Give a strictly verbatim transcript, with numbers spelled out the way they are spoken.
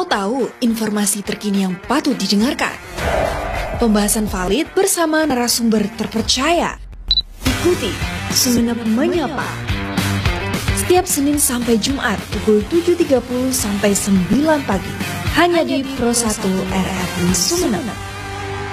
Mau tahu informasi terkini yang patut didengarkan? Pembahasan valid bersama narasumber terpercaya. Ikuti Sumenep Menyapa. Setiap Senin sampai Jumat pukul tujuh tiga puluh sampai sembilan pagi. Hanya di Pro satu R R I Sumenep.